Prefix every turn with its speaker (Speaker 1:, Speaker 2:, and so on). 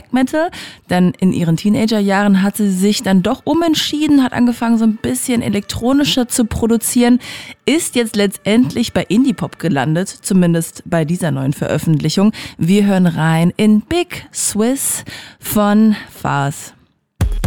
Speaker 1: Black Metal, denn in ihren Teenagerjahren hat sie sich dann doch umentschieden, hat angefangen so ein bisschen elektronischer zu produzieren, ist jetzt letztendlich bei Indie-Pop gelandet, zumindest bei dieser neuen Veröffentlichung. Wir hören rein in Big Swiss von Fars.